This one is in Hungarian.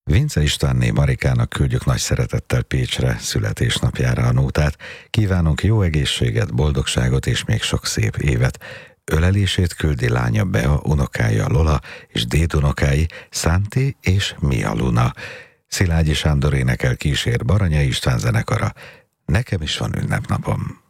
Vince Istvánné Marikának küldjük nagy szeretettel Pécsre születésnapjára a nótát. Kívánunk jó egészséget, boldogságot és még sok szép évet. Ölelését küldi lánya Bea, unokája Lola és dédunokái Szánti és Mia Luna. Szilágyi Sándor énekel kísér Baranya István zenekara. Nekem is van ünnepnapom.